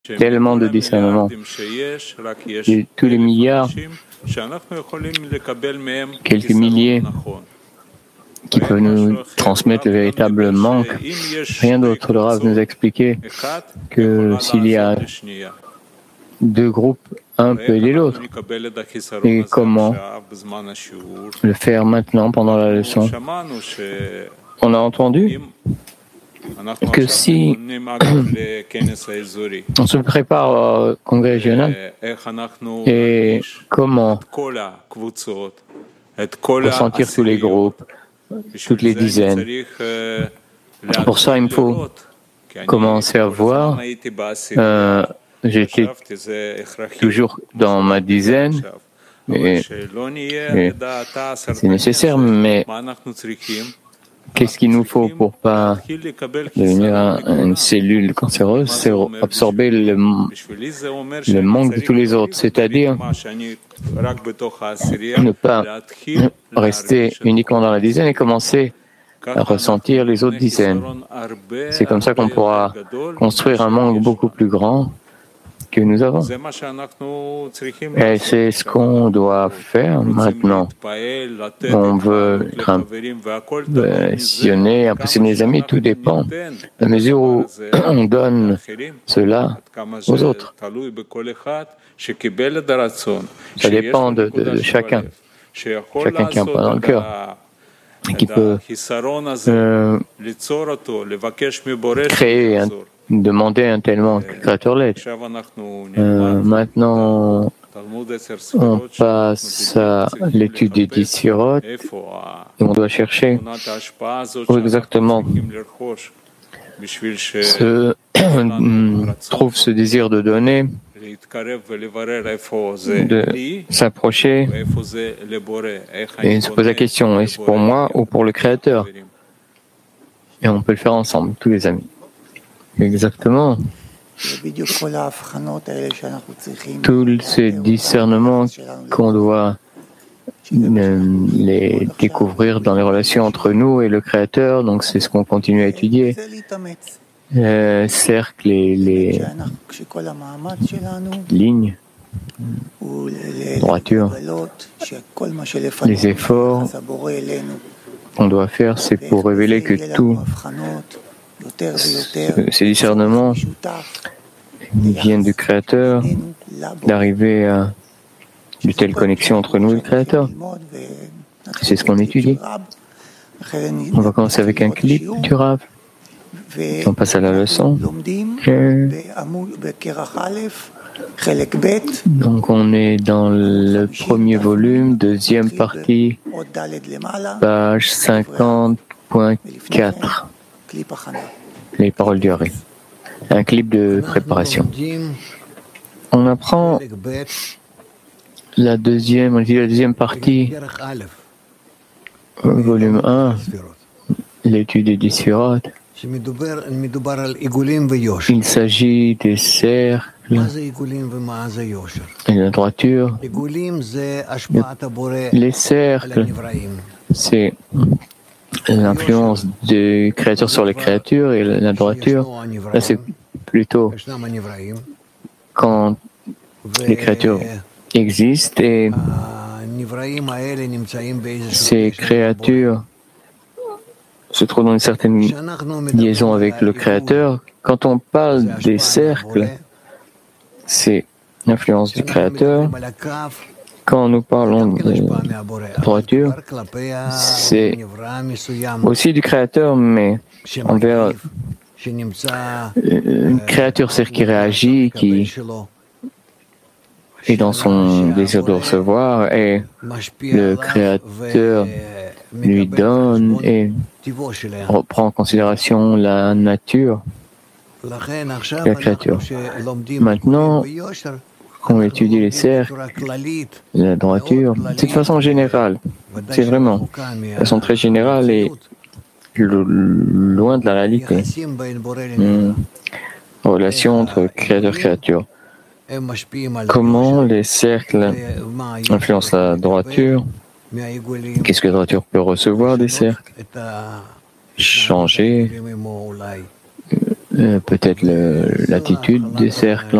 tellement de discernement. Et tous les milliards, quelques milliers qui peuvent nous transmettre le véritable manque. Rien d'autre. Le Rav nous a expliqué que s'il y a deux groupes, un peut aider l'autre. Et comment le faire maintenant pendant la leçon? On a entendu que si on se prépare au congrès régional, et comment ressentir tous les groupes, toutes les dizaines. Pour ça, il me faut commencer à voir. J'étais toujours dans ma dizaine, et c'est nécessaire, mais qu'est-ce qu'il nous faut pour pas devenir une cellule cancéreuse? C'est absorber le manque de tous les autres, c'est-à-dire ne pas rester uniquement dans la dizaine et commencer à ressentir les autres dizaines. C'est comme ça qu'on pourra construire un manque beaucoup plus grand que nous avons. Et c'est ce qu'on doit faire maintenant. On veut impressionner les amis, tout dépend. À mesure où on donne cela aux autres. Ça dépend de chacun. Chacun qui a un point dans le cœur. Qui peut créer, demander un tel manque, le Créateur l'aide. Maintenant, on passe à l'étude des 10 sirotes et on doit chercher où exactement trouve ce désir de donner, de s'approcher et se poser la question, est-ce pour moi ou pour le Créateur? Et on peut le faire ensemble, tous les amis. Exactement. Tous ces discernements qu'on doit les découvrir dans les relations entre nous et le Créateur, donc c'est ce qu'on continue à étudier. Cercle et les lignes, droiture, les efforts qu'on doit faire, c'est pour révéler que tout ces discernements viennent du Créateur, d'arriver à de telles connexions entre nous et le Créateur. C'est ce qu'on étudie. On va commencer avec un clip du Rav. On passe à la leçon. Donc on est dans le premier volume, deuxième partie, page 50.4. Les paroles du Hari. Un clip de préparation. On apprend la deuxième partie, volume 1, l'étude des 10 sirotes. Il s'agit des cercles et de la droiture. Les cercles, c'est l'influence des créatures sur les créatures, et la droiture, là c'est plutôt quand les créatures existent et ces créatures se trouvent dans une certaine liaison avec le Créateur. Quand on parle des cercles, c'est l'influence du Créateur. Quand nous parlons de droiture, c'est aussi du Créateur, mais envers une créature, c'est qui réagit, qui est dans son désir de recevoir, et le Créateur lui donne et reprend en considération la nature de la créature. Maintenant, on étudie les cercles, la droiture, c'est de façon générale. C'est vraiment de façon très générale et loin de la réalité. Relation entre créateur et créature. Comment les cercles influencent la droiture? Qu'est-ce que la droiture peut recevoir des cercles? Changer peut-être l'attitude des cercles